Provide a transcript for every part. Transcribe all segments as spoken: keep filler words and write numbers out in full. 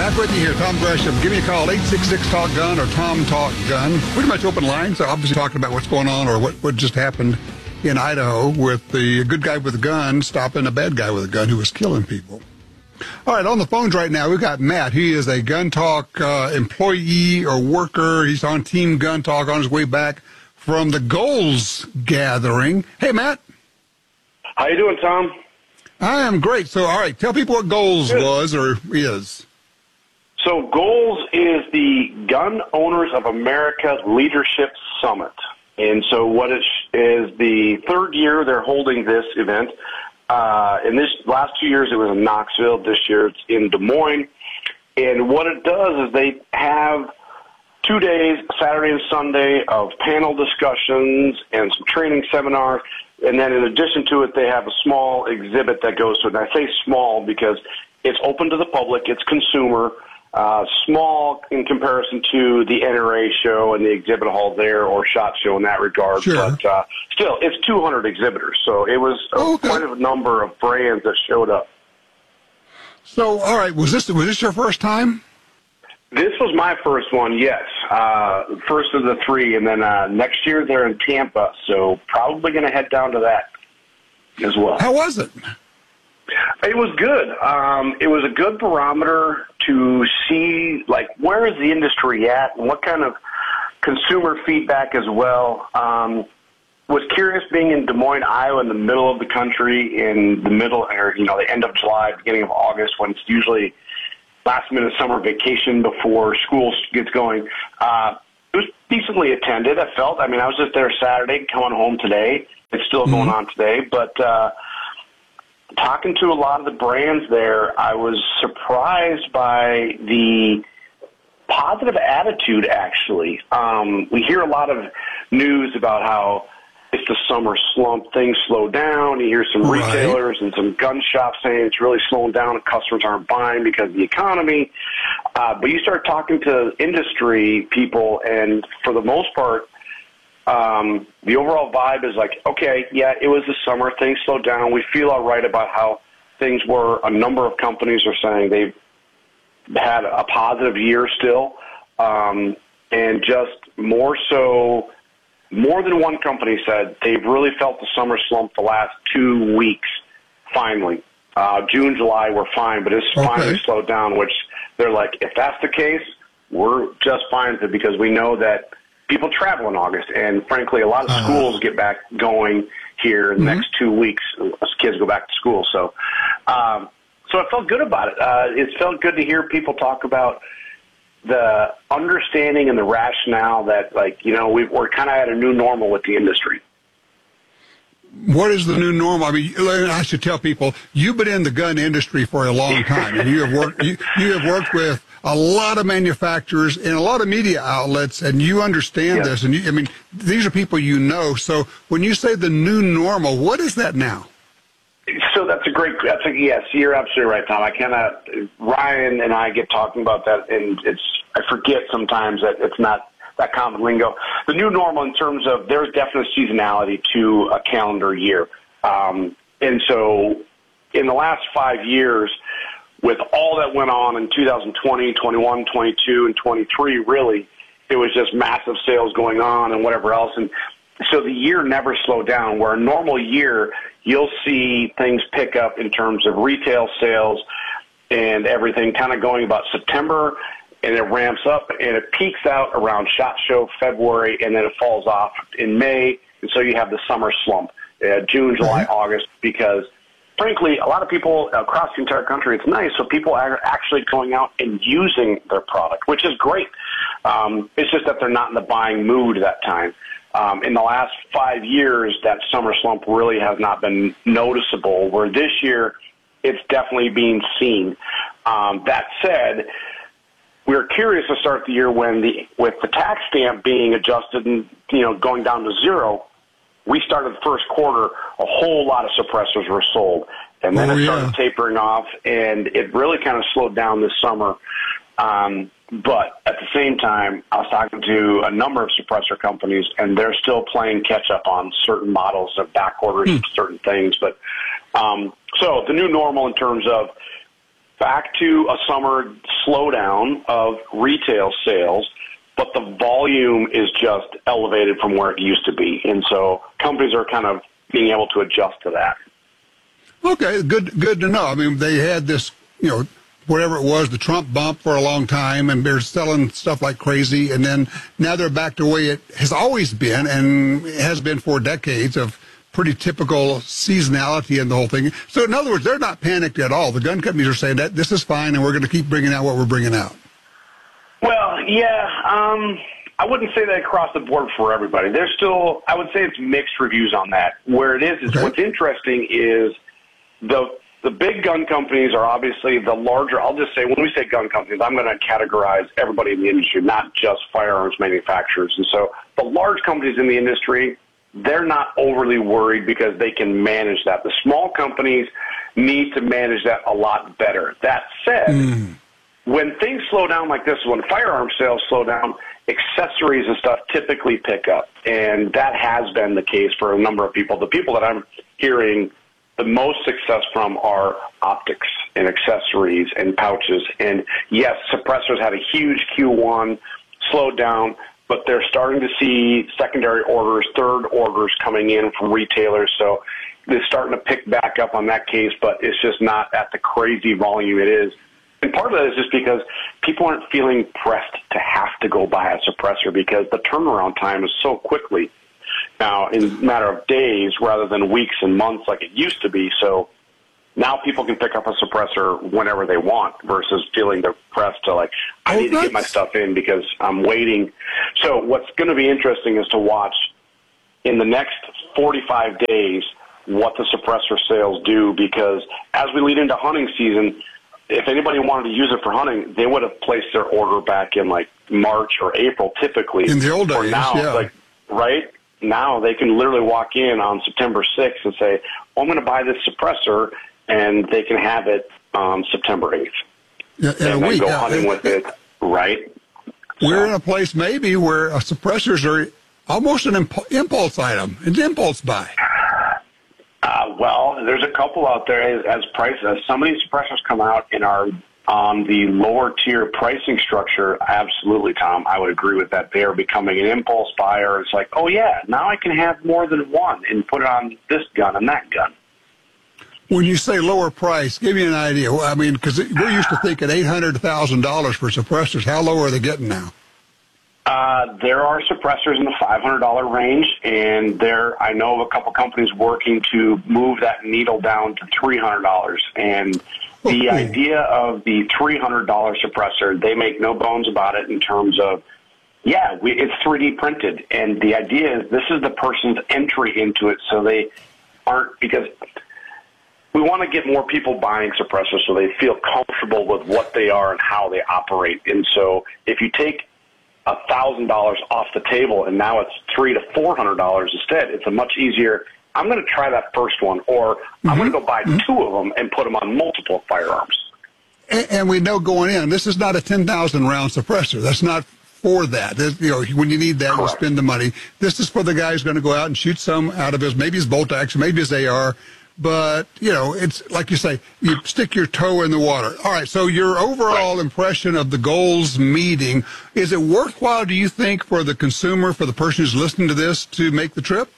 Back with you here, Tom Gresham. Give me a call, eight six six, talk gun or Tom Talk Gun. Pretty much open line, so obviously talking about what's going on or what, what just happened in Idaho with the good guy with a gun stopping a bad guy with a gun who was killing people. All right, on the phones right now, we've got Matt. He is a Gun Talk uh, employee or worker. He's on Team Gun Talk on his way back from the Goals gathering. Hey, Matt. How you doing, Tom? I am great. So, all right, tell people what Goals Good. was or is. So Goals is the Gun Owners of America Leadership Summit. And so what it is the third year they're holding this event. Uh, in this last two years, it was in Knoxville. This year, it's in Des Moines. And what it does is they have two days, Saturday and Sunday, of panel discussions and some training seminars. And then in addition to it, they have a small exhibit that goes to it. And I say small because it's open to the public. It's consumer. Uh, small in comparison to the N R A show and the exhibit hall there or SHOT Show in that regard. Sure. But uh, still, it's two hundred exhibitors. So it was a, okay. quite a number of brands that showed up. So, all right, was this was this your first time? This was my first one, yes. Uh, first of the three. And then uh, next year they're in Tampa. So probably going to head down to that as well. How was it? It was good. Um, it was a good barometer to see, like, where is the industry at and what kind of consumer feedback as well. Um, was curious being in Des Moines, Iowa, in the middle of the country, in the middle, or, you know, the end of July, beginning of August, when it's usually last-minute summer vacation before school gets going. Uh, it was decently attended, I felt. I mean, I was just there Saturday, coming home today. It's still mm-hmm. going on today, but uh, talking to a lot of the brands there, I was surprised by the positive attitude, actually. Um, we hear a lot of news about how it's the summer slump, things slow down. You hear some right. retailers and some gun shops saying it's really slowing down and customers aren't buying because of the economy. Uh, but you start talking to industry people, and for the most part, Um, the overall vibe is like, okay, yeah, it was the summer. Things slowed down. We feel all right about how things were. A number of companies are saying they've had a positive year still. Um, and just more so, more than one company said they've really felt the summer slump the last two weeks, finally. Uh, June, July were fine, but it's okay. finally slowed down, which they're like, if that's the case, we're just fine with it because we know that people travel in August, and frankly, a lot of schools uh, get back going here in the mm-hmm. next two weeks as kids go back to school. So, um, so I felt good about it. Uh, it felt good to hear people talk about the understanding and the rationale that, like, you know, we've, we're kind of at a new normal with the industry. What is the new normal? I mean, I should tell people you've been in the gun industry for a long time, and you have worked. You, you have worked with a lot of manufacturers and a lot of media outlets, and you understand yes. this. And you, I mean, these are people you know. So when you say the new normal, what is that now? So that's a great. That's a, yes, you're absolutely right, Tom. I cannot. Ryan and I get talking about that, and it's. I forget sometimes that it's not that common lingo. The new normal in terms of there's definite seasonality to a calendar year. Um, and so in the last five years, with all that went on in two thousand twenty, twenty-one, twenty-two, and twenty-three, really, it was just massive sales going on and whatever else. And so the year never slowed down, where a normal year, you'll see things pick up in terms of retail sales and everything kind of going about September, and it ramps up, and it peaks out around SHOT Show, February, and then it falls off in May, and so you have the summer slump, uh, June, July, mm-hmm. August, because, frankly, a lot of people across the entire country, it's nice, so people are actually going out and using their product, which is great. Um, it's just that they're not in the buying mood that time. Um, in the last five years, that summer slump really has not been noticeable, where this year it's definitely being seen. Um, that said, we were curious to start the year when the with the tax stamp being adjusted and, you know, going down to zero. We started the first quarter, a whole lot of suppressors were sold, and then oh, it started yeah. tapering off, and it really kind of slowed down this summer. Um, but at the same time, I was talking to a number of suppressor companies, and they're still playing catch up on certain models of back orders hmm. of certain things. But um, so the new normal in terms of back to a summer slowdown of retail sales, but the volume is just elevated from where it used to be. And so companies are kind of being able to adjust to that. Okay, good good to know. I mean, they had this, you know, whatever it was, the Trump bump for a long time, and they're selling stuff like crazy, and then now they're back to the way it has always been and has been for decades of pretty typical seasonality in the whole thing. So in other words, they're not panicked at all. The gun companies are saying that this is fine and we're going to keep bringing out what we're bringing out. Well, yeah, um, I wouldn't say that across the board for everybody. There's still, I would say it's mixed reviews on that. Where it is, is okay. What's interesting is the the big gun companies are obviously the larger, I'll just say, when we say gun companies, I'm going to categorize everybody in the industry, not just firearms manufacturers. And so the large companies in the industry, they're not overly worried because they can manage that. The small companies need to manage that a lot better. That said, mm. when things slow down like this, when firearm sales slow down, accessories and stuff typically pick up. And that has been the case for a number of people. The people that I'm hearing the most success from are optics and accessories and pouches. And yes, suppressors had a huge Q one, slowed down, but they're starting to see secondary orders, third orders coming in from retailers. So they're starting to pick back up on that case, but it's just not at the crazy volume it is. And part of that is just because people aren't feeling pressed to have to go buy a suppressor because the turnaround time is so quickly now in a matter of days rather than weeks and months like it used to be. So now people can pick up a suppressor whenever they want versus feeling the press to like, I oh, need to get my stuff in because I'm waiting. So what's going to be interesting is to watch in the next forty-five days what the suppressor sales do, because as we lead into hunting season, if anybody wanted to use it for hunting, they would have placed their order back in like March or April typically. In the old days, now, yeah. Like, right? Now they can literally walk in on September sixth and say, oh, I'm going to buy this suppressor, and they can have it um, September eighth. Yeah, in and a then week. go Yeah. hunting with it, right? We're So. in a place maybe where uh, suppressors are almost an imp- impulse item, an impulse buy. Uh, well, there's a couple out there as, as price, as some of these suppressors come out and are on the lower tier pricing structure. Absolutely, Tom, I would agree with that. They are becoming an impulse buyer. It's like, oh yeah, now I can have more than one and put it on this gun and that gun. When you say lower price, give me an idea. I mean, because we're used to thinking eight hundred dollars, one thousand dollars for suppressors. How low are they getting now? Uh, there are suppressors in the five hundred dollars range, and there I know of a couple companies working to move that needle down to three hundred dollars. And the oh, idea of the three hundred dollars suppressor, they make no bones about it in terms of, yeah, we, it's three D printed. And the idea is this is the person's entry into it, so they aren't, because we want to get more people buying suppressors so they feel comfortable with what they are and how they operate. And so if you take a thousand dollars off the table and now it's three to four hundred dollars instead, it's a much easier, I'm going to try that first one, or mm-hmm. I'm going to go buy mm-hmm. two of them and put them on multiple firearms. And, and we know going in, this is not a ten thousand round suppressor. That's not for that. This, you know, when you need that, Correct. You spend the money. This is for the guy who's going to go out and shoot some out of his, maybe his bolt action, maybe his A R. But, you know, it's like you say, you stick your toe in the water. All right, so your overall right. impression of the goals meeting, is it worthwhile, do you think, for the consumer, for the person who's listening to this, to make the trip?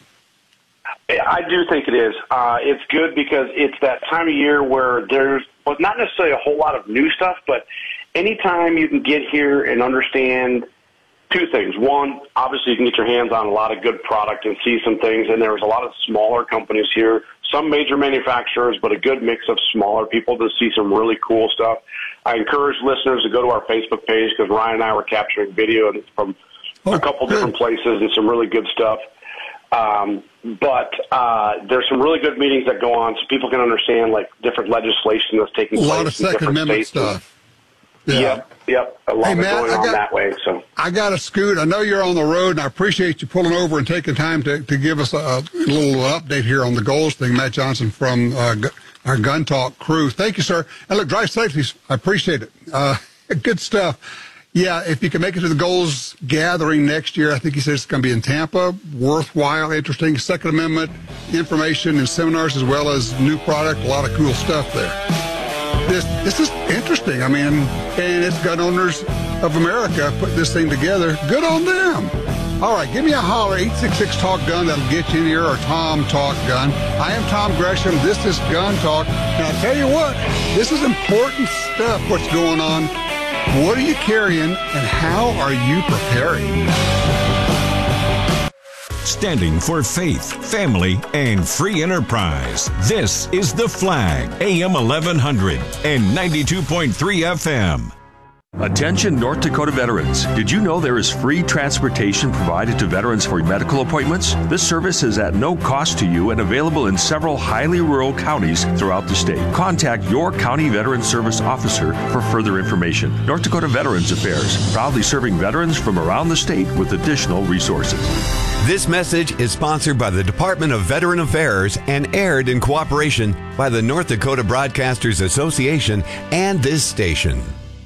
I do think it is. Uh, it's good because it's that time of year where there's, well, not necessarily a whole lot of new stuff, but anytime you can get here and understand two things. One, obviously you can get your hands on a lot of good product and see some things, and there's a lot of smaller companies here, some major manufacturers, but a good mix of smaller people to see some really cool stuff. I encourage listeners to go to our Facebook page because Ryan and I were capturing video from oh, a couple good. different places and some really good stuff. Um, but uh, there's some really good meetings that go on so people can understand like different legislation that's taking place. A lot of Second Amendment stuff. Yeah. Yep, yep. A lot hey, of Matt, going I on got, that way. So I got to scoot. I know you're on the road, and I appreciate you pulling over and taking time to, to give us a, a little update here on the goals thing. Matt Johnson from uh, our Gun Talk crew. Thank you, sir. And look, drive safely. I appreciate it. Uh, good stuff. Yeah, if you can make it to the goals gathering next year, I think he says it's going to be in Tampa. Worthwhile, interesting. Second Amendment information and seminars as well as new product. A lot of cool stuff there. this this is interesting. I mean, and it's Gun Owners of America put this thing together. Good on them. All right, give me a holler, eight six six talk gun. That'll get you in here, or Tom Talk Gun. I am Tom Gresham. This is Gun Talk. And I'll tell you what, this is important stuff, what's going on. What are you carrying, and how are you preparing? Standing for faith, family, and free enterprise. This is The Flag, A M eleven hundred and ninety-two point three F M. Attention North Dakota veterans. Did you know there is free transportation provided to veterans for medical appointments? This service is at no cost to you and available in several highly rural counties throughout the state. Contact your county veteran service officer for further information. North Dakota Veterans Affairs, proudly serving veterans from around the state with additional resources. This message is sponsored by the Department of Veteran Affairs and aired in cooperation by the North Dakota Broadcasters Association and this station.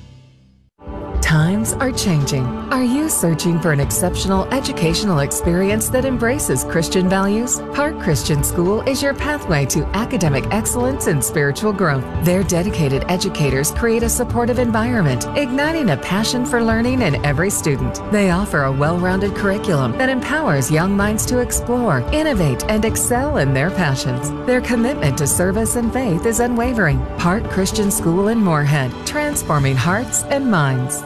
Times are changing. Are you searching for an exceptional educational experience that embraces Christian values? Park Christian School is your pathway to academic excellence and spiritual growth. Their dedicated educators create a supportive environment, igniting a passion for learning in every student. They offer a well-rounded curriculum that empowers young minds to explore, innovate, and excel in their passions. Their commitment to service and faith is unwavering. Park Christian School in Moorhead, transforming hearts and minds.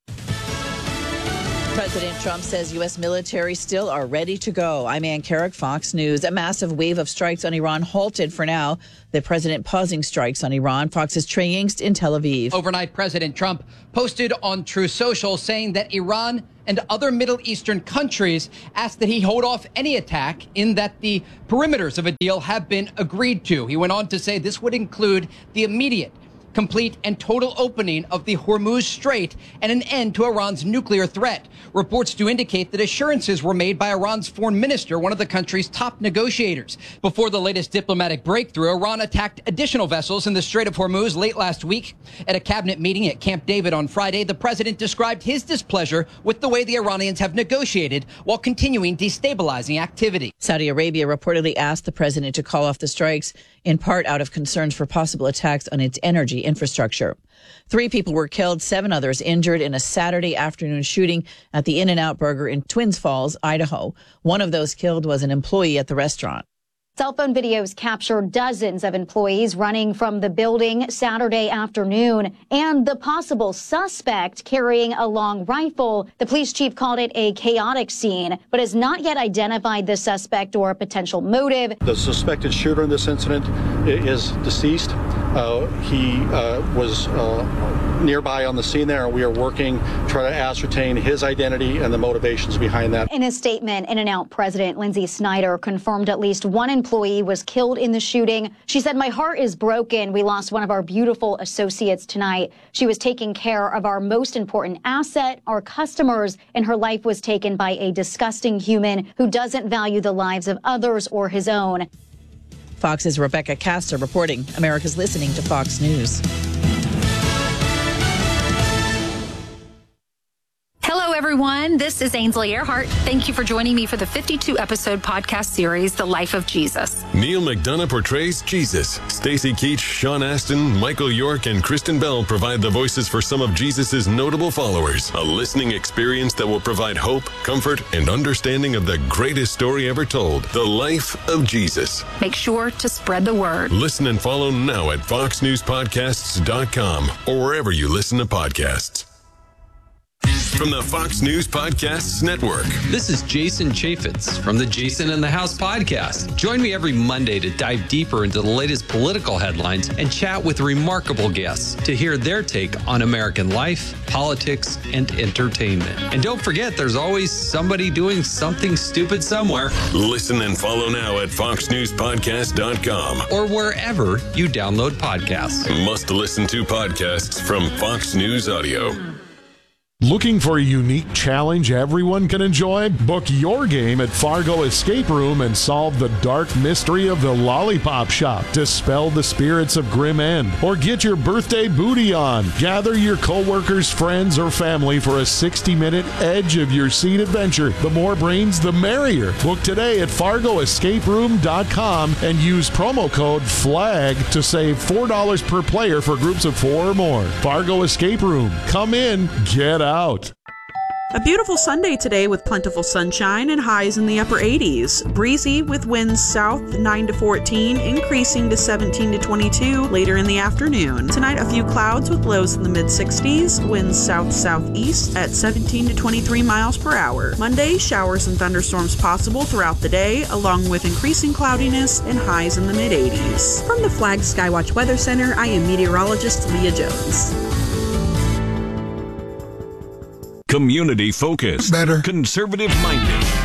President Trump says U S military still are ready to go. I'm Ann Carrick, Fox News. A massive wave of strikes on Iran halted for now. The president pausing strikes on Iran. Fox's Trey Yingst in Tel Aviv. Overnight, President Trump posted on Truth Social saying that Iran and other Middle Eastern countries asked that he hold off any attack, in that the perimeters of a deal have been agreed to. He went on to say this would include the immediate, complete, and total opening of the Hormuz Strait and an end to Iran's nuclear threat. Reports do indicate that assurances were made by Iran's foreign minister, one of the country's top negotiators. Before the latest diplomatic breakthrough, Iran attacked additional vessels in the Strait of Hormuz late last week. At a cabinet meeting at Camp David on Friday, the president described his displeasure with the way the Iranians have negotiated while continuing destabilizing activity. Saudi Arabia reportedly asked the president to call off the strikes, in part out of concerns for possible attacks on its energy infrastructure. Three people were killed, seven others injured in a Saturday afternoon shooting at the In-N-Out Burger in Twins Falls, Idaho. One of those killed was an employee at the restaurant. Cell phone videos capture dozens of employees running from the building Saturday afternoon, and the possible suspect carrying a long rifle. The police chief called it a chaotic scene, but has not yet identified the suspect or a potential motive. The suspected shooter in this incident is deceased. Uh, he uh, was uh, nearby on the scene there, and we are working to try to ascertain his identity and the motivations behind that. In a statement, In-N-Out President Lindsay Snyder confirmed at least one employee was killed in the shooting. She said, "My heart is broken. We lost one of our beautiful associates tonight. She was taking care of our most important asset, our customers, and her life was taken by a disgusting human who doesn't value the lives of others or his own." Fox's Rebecca Castor reporting. America's listening to Fox News. Hello, everyone. This is Ainsley Earhart. Thank you for joining me for the fifty-two episode podcast series, The Life of Jesus. Neil McDonough portrays Jesus. Stacy Keach, Sean Astin, Michael York, and Kristen Bell provide the voices for some of Jesus' notable followers. A listening experience that will provide hope, comfort, and understanding of the greatest story ever told, The Life of Jesus. Make sure to spread the word. Listen and follow now at fox news podcasts dot com or wherever you listen to podcasts. From the Fox News Podcasts Network. This is Jason Chaffetz from the Jason in the House podcast. Join me every Monday to dive deeper into the latest political headlines and chat with remarkable guests to hear their take on American life, politics, and entertainment. And don't forget, there's always somebody doing something stupid somewhere. Listen and follow now at fox news podcast dot com or wherever you download podcasts. Must listen to podcasts from Fox News Audio. Looking for a unique challenge everyone can enjoy? Book your game at Fargo Escape Room and solve the dark mystery of the Lollipop Shop. Dispel the spirits of Grim End. Or get your birthday booty on. Gather your coworkers, friends, or family for a sixty-minute edge of your seat adventure. The more brains, the merrier. Book today at fargo escape room dot com and use promo code FLAG to save four dollars per player for groups of four or more. Fargo Escape Room. Come in, get out. Out. A beautiful Sunday today with plentiful sunshine and highs in the upper eighties. Breezy with winds south nine to fourteen, increasing to seventeen to twenty-two later in the afternoon. Tonight, a few clouds with lows in the mid sixties, winds south-southeast at seventeen to twenty-three miles per hour. Monday, showers and thunderstorms possible throughout the day, along with increasing cloudiness and highs in the mid eighties. From the Flag Skywatch Weather Center, I am meteorologist Leah Jones. Community focused. Better. Conservative minded.